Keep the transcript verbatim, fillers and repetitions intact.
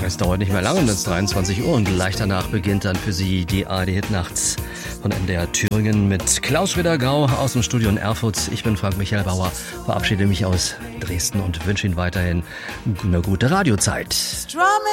Es dauert nicht mehr lange, dann ist dreiundzwanzig Uhr und gleich danach beginnt dann für Sie die A R D Hit Nachts von N D R Thüringen mit Klaus Schwitter-Grau aus dem Studio in Erfurt. Ich bin Frank Michael Bauer, verabschiede mich aus Dresden und wünsche Ihnen weiterhin eine gute Radiozeit.